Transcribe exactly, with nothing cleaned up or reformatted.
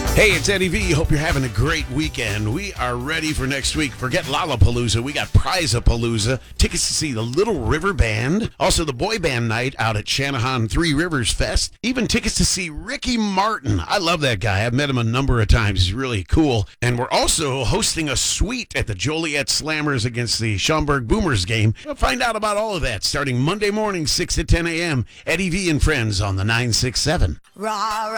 Hey, it's Eddie V. Hope you're having a great weekend. We are ready for next week. Forget Lollapalooza. We got Prizapalooza. Tickets to see the Little River Band. Also, the boy band night out at Shanahan Three Rivers Fest. Even tickets to see Ricky Martin. I love that guy. I've met him a number of times. He's really cool. And we're also hosting a suite at the Joliet Slammers against the Schaumburg Boomers game. We'll find out about all of that starting Monday morning, six to ten a.m. Eddie V and Friends on the nine six seven. Rah, rah.